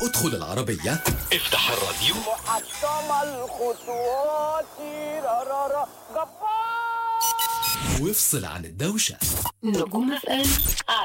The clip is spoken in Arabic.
ادخل العربية، افتح الراديو، محطم الخطوات رارارا جبار، وافصل عن الدوشة. نجوم FM